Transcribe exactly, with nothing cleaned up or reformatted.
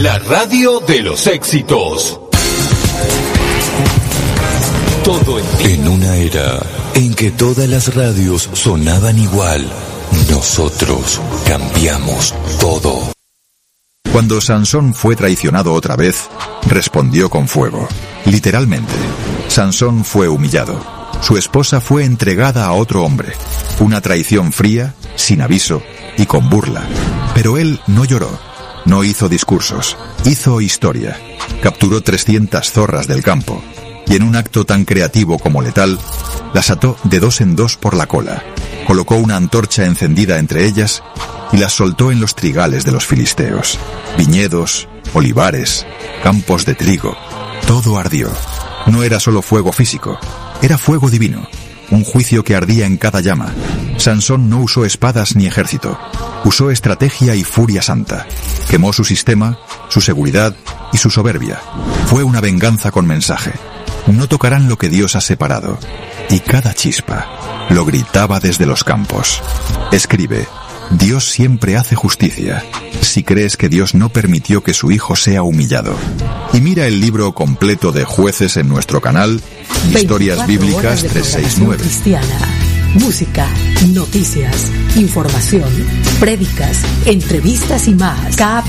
La radio de los éxitos. Todo en ti. En una era en que todas las radios sonaban igual, nosotros cambiamos todo. Cuando Sansón fue traicionado otra vez, respondió con fuego. Literalmente, Sansón fue humillado. Su esposa fue entregada a otro hombre. Una traición fría, sin aviso y con burla. Pero él no lloró, no hizo discursos, hizo historia. Capturó trescientas zorras del campo y en un acto tan creativo como letal, las ató de dos en dos por la cola. Colocó una antorcha encendida entre ellas y las soltó en los trigales de los filisteos. Viñedos, olivares, campos de trigo, todo ardió. No era solo fuego físico, era fuego divino, un juicio que ardía en cada llama. Sansón no usó espadas ni ejército, usó estrategia y furia santa. Quemó su sistema, su seguridad y su soberbia. Fue una venganza con mensaje. No tocarán lo que Dios ha separado. Y cada chispa lo gritaba desde los campos. Escribe: Dios siempre hace justicia, si crees que Dios no permitió que su hijo sea humillado. Y mira el libro completo de Jueces en nuestro canal, Historias Bíblicas trescientos sesenta y nueve. Cristiana, música, noticias, información, prédicas, entrevistas y más. K